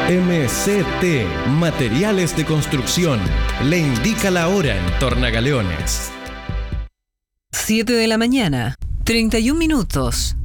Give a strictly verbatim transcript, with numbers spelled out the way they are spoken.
M C T, Materiales de Construcción, le indica la hora en Tornagaleones. siete de la mañana, treinta y un minutos.